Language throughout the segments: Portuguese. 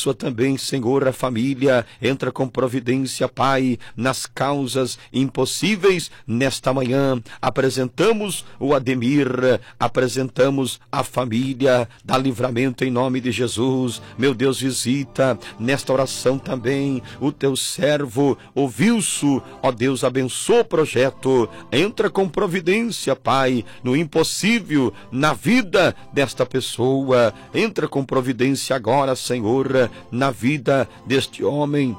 abençoa também, Senhor, a família, entra com providência, Pai, nas causas impossíveis. Nesta manhã, apresentamos o Ademir, apresentamos a família, dá livramento em nome de Jesus. Meu Deus, visita nesta oração também o teu servo, o Vilso, ó Deus, abençoa o projeto, entra com providência, Pai, no impossível, na vida desta pessoa, entra com providência agora, Senhor, na vida deste homem.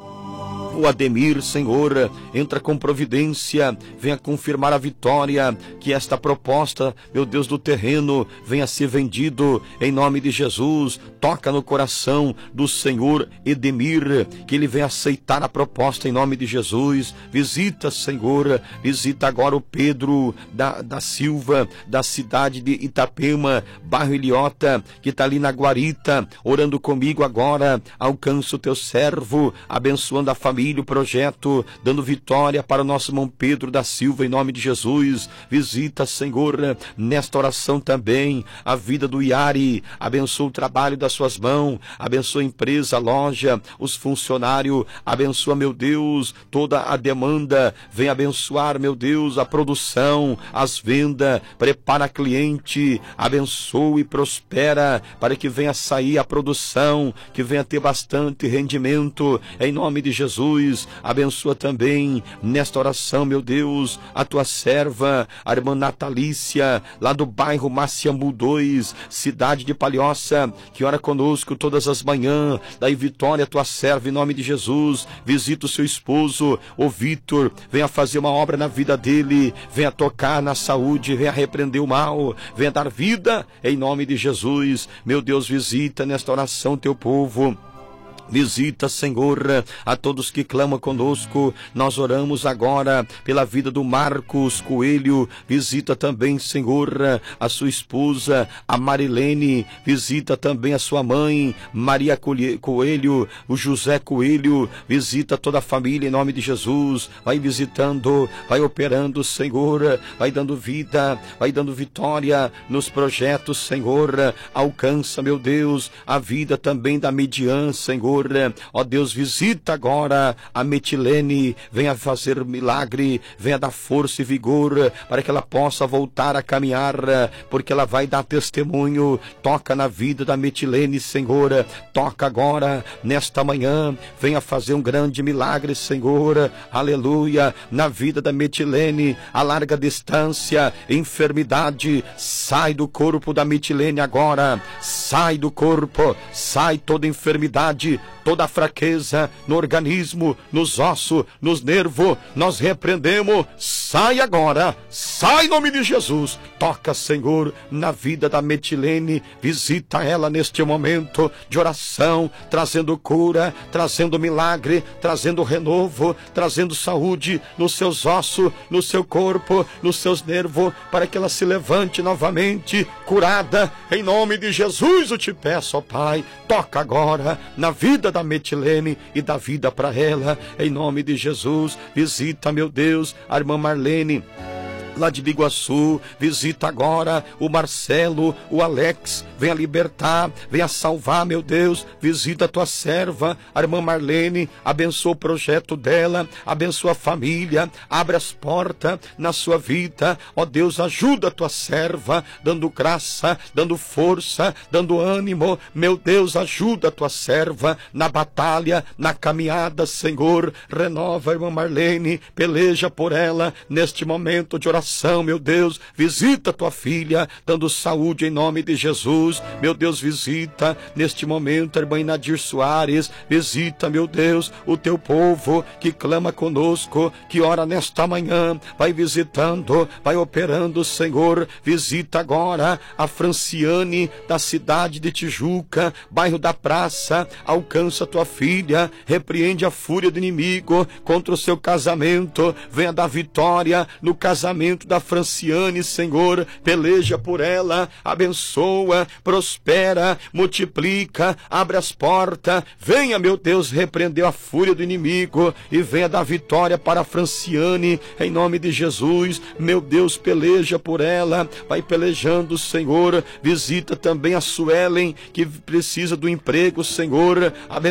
O Ademir, Senhor, entra com providência, venha confirmar a vitória, que esta proposta, meu Deus, do terreno venha ser vendido em nome de Jesus. Toca no coração do Senhor Edemir, que ele venha aceitar a proposta em nome de Jesus. Visita, Senhor, visita agora o Pedro da Silva, da cidade de Itapema, bairro Ilhota, que está ali na Guarita, orando comigo agora. Alcança o teu servo, abençoando a família, o projeto, dando vitória para o nosso irmão Pedro da Silva, em nome de Jesus. Visita, Senhor, nesta oração também, a vida do Iari, abençoa o trabalho das suas mãos, abençoa a empresa, a loja, os funcionários, abençoa, meu Deus, toda a demanda, vem abençoar, meu Deus, a produção, as vendas, prepara cliente, abençoa e prospera, para que venha sair a produção, que venha ter bastante rendimento, em nome de Jesus. Abençoa também nesta oração, meu Deus, a tua serva, a irmã Natalícia, lá do bairro Maciambu 2, cidade de Palhoça, que ora conosco todas as manhãs. Daí Vitória, tua serva, em nome de Jesus. Visita o seu esposo, o Vitor, venha fazer uma obra na vida dele, venha tocar na saúde, venha repreender o mal, venha dar vida em nome de Jesus. Meu Deus, visita nesta oração teu povo. Visita, Senhor, a todos que clamam conosco. Nós oramos agora pela vida do Marcos Coelho. Visita também, Senhor, a sua esposa, a Marilene. Visita também a sua mãe, Maria Coelho, o José Coelho. Visita toda a família em nome de Jesus. Vai visitando, vai operando, Senhor. Vai dando vida, vai dando vitória nos projetos, Senhor. Alcança, meu Deus, a vida também da Midian, Senhor. Ó Deus, visita agora a Metilene, venha fazer milagre, venha dar força e vigor para que ela possa voltar a caminhar, porque ela vai dar testemunho. Toca na vida da Metilene, Senhor, toca agora nesta manhã, venha fazer um grande milagre, Senhor, aleluia, na vida da Metilene. A larga distância, enfermidade, sai do corpo da Metilene agora, sai do corpo, sai toda enfermidade, toda fraqueza no organismo, nos ossos, nos nervos, nós repreendemos. Sai agora, sai em nome de Jesus. Toca, Senhor, na vida da Metilene, visita ela neste momento de oração, trazendo cura, trazendo milagre, trazendo renovo, trazendo saúde nos seus ossos, no seu corpo, nos seus nervos, para que ela se levante novamente, curada, em nome de Jesus. Eu te peço, ó Pai, toca agora na vida da Metilene e dá vida para ela, em nome de Jesus. Visita, meu Deus, a irmã Marlene, lá de Biguaçu. Visita agora o Marcelo, o Alex, venha libertar, venha salvar, meu Deus. Visita a tua serva, a irmã Marlene, abençoa o projeto dela, abençoa a família, abre as portas na sua vida, ó Deus, ajuda a tua serva, dando graça, dando força, dando ânimo, meu Deus, ajuda a tua serva na batalha, na caminhada, Senhor. Renova a irmã Marlene, peleja por ela neste momento de oração, meu Deus. Visita a tua filha, dando saúde em nome de Jesus. Meu Deus, visita neste momento a irmã Inadir Soares. Visita, meu Deus, o teu povo que clama conosco, que ora nesta manhã. Vai visitando, vai operando, Senhor. Visita agora a Franciane, da cidade de Tijuca, bairro da Praça. Alcança a tua filha, repreende a fúria do inimigo contra o seu casamento. Venha dar vitória no casamento da Franciane, Senhor. Peleja por ela, abençoa, prospera, multiplica, abre as portas. Venha, meu Deus, repreender a fúria do inimigo e venha dar vitória para a Franciane, em nome de Jesus. Meu Deus, peleja por ela, vai pelejando, Senhor. Visita também a Suelen, que precisa do emprego, Senhor.